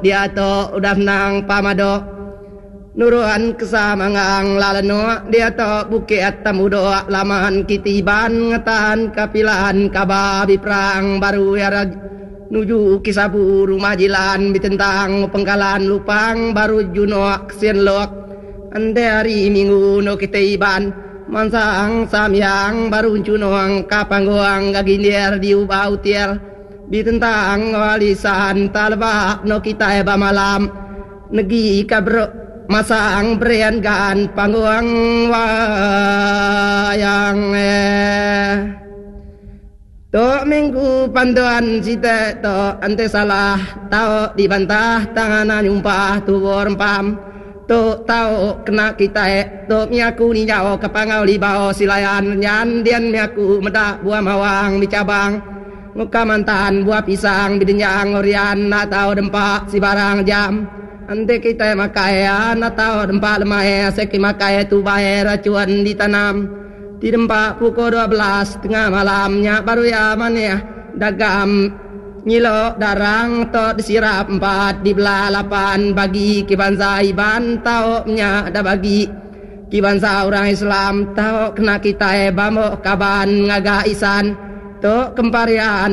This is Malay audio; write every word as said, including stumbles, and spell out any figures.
dia to udah nang pamado nuruan kesamangang lalano dia to bukit tamudo laman kitiban ngatan kapilan kababi perang baru ya nuju kisabu rumah jilan bitentang pengkalan lupang baru juno kesien lok ande hari minggu no kitiban mansang samyang baru junoang kapanggoang gagindir di ubau tiel bitentang walisan talba no kita eba malam negi kabro masang berian gan panggoang wayang eh to minggu panduan sita to ante salah tau dibantah tangan nyumpah tuwor pam to tau kena kita to miaku ni jauh kapangau libau silayan nyan dian miaku meda buah mawang dicabang muka mantan buah pisang bidenyang orian na tau dempak si barang jam ante kita makai na tau dempak lemah seki makai tu bae racuan ditanam di tempat pukul dua belas tengah malamnya baru ya mana dagam nyilo darang to disirap empat di belah lapan bagi kibansa iban tau nya ada bagi kibansa orang Islam tau kena kita e bamo kaban ngaga isan to kemparian